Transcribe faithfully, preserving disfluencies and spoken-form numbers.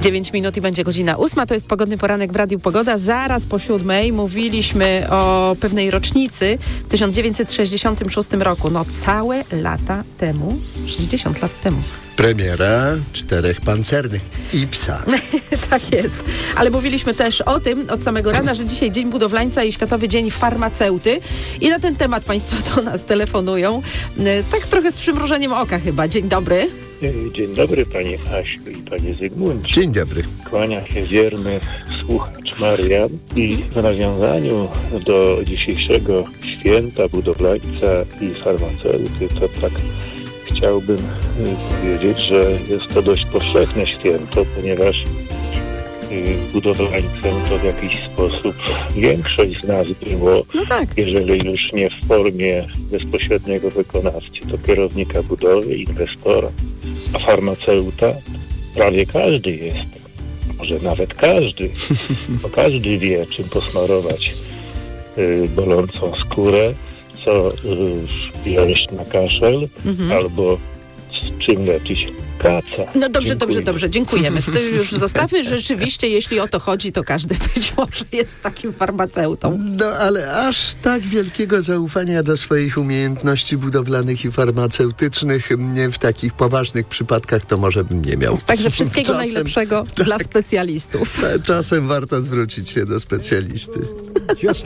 dziewięć minut i będzie godzina ósma. To jest Pogodny Poranek w Radiu Pogoda. Zaraz po siódmej mówiliśmy o pewnej rocznicy w tysiąc dziewięćset sześćdziesiątym szóstym roku. No całe lata temu, sześćdziesiąt lat temu. Premiera czterech pancernych i psa. Tak jest. Ale mówiliśmy też o tym od samego rana, że dzisiaj Dzień Budowlańca i Światowy Dzień Farmaceuty. I na ten temat Państwo do nas telefonują. Tak trochę z przymrużeniem oka chyba. Dzień dobry. Dzień dobry Panie Asiu i Panie Zygmuncie. Dzień dobry. Kłania się wierny słuchacz Marian i w nawiązaniu do dzisiejszego święta budowlańca i farmaceuty to tak chciałbym powiedzieć, że jest to dość powszechne święto, ponieważ budowlańcem to w jakiś sposób większość z nas było, no tak. Jeżeli już nie w formie bezpośredniego wykonawcy, to kierownika budowy, inwestora, a farmaceuta prawie każdy jest, może nawet każdy, bo każdy wie, czym posmarować y, bolącą skórę, co y, wziąć na kaszel, mhm. albo z czym leczyć kaca. No dobrze, Dziękuję. dobrze, dobrze, dziękujemy. Z tym już zostawmy. Rzeczywiście, jeśli o to chodzi, to każdy być może jest takim farmaceutą. No ale aż tak wielkiego zaufania do swoich umiejętności budowlanych i farmaceutycznych w takich poważnych przypadkach to może bym nie miał. Także wszystkiego Czasem, najlepszego tak, dla specjalistów. Czasem warto zwrócić się do specjalisty.